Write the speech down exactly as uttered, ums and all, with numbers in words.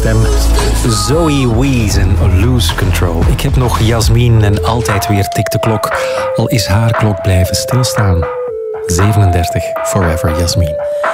stem. Zoe Wees en Lose Control. Ik heb nog Jasmin en altijd weer tik de klok. Al is haar klok blijven stilstaan. zevenendertig, Forever Jasmin.